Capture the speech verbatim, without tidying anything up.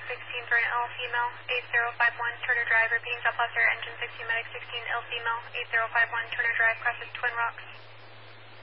sixteen for an ill female, eight zero five one Turner Drive, repeating Southwestern engine sixteen, medic sixteen, ill female, eight zero five one Turner Drive, crosses Twin Rocks.